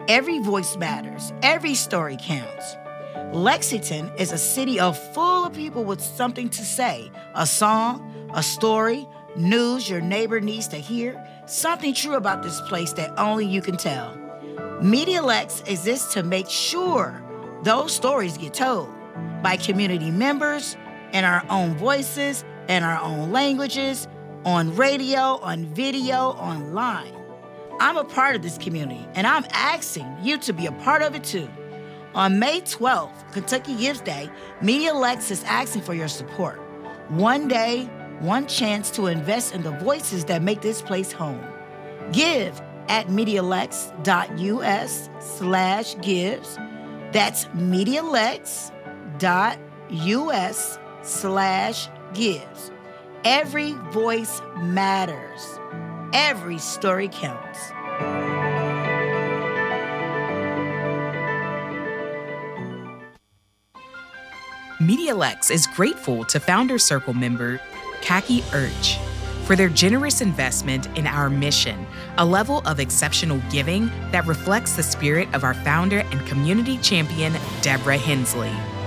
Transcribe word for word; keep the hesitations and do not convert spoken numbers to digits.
Every voice matters. Every story counts. Lexington is a city of full of people with something to say. A song, a story, news your neighbor needs to hear. Something true about this place that only you can tell. MediaLex exists to make sure those stories get told by community members in our own voices, in our own languages, on radio, on video, online. I'm a part of this community, and I'm asking you to be a part of it too. On May twelfth, Kentucky Gives Day, MediaLex is asking for your support. One day, one chance to invest in the voices that make this place home. Give at MediaLex.us slash gives. That's MediaLex.us slash gives. Every voice matters. Every story counts. MediaLex is grateful to Founder Circle member Kaki Urch for their generous investment in our mission, a level of exceptional giving that reflects the spirit of our founder and community champion, Deborah Hensley.